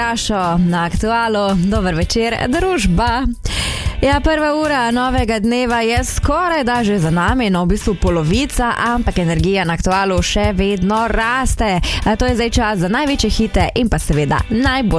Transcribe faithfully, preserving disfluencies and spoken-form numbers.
Jašo na Aktualu. Dober večer, družba. Ja, prva ura novega dneva je skoraj da že za nami, no v bistvu polovica, ampak energija na Aktualu še vedno raste. A to je zdaj čas za največje hite in pa seveda najbolj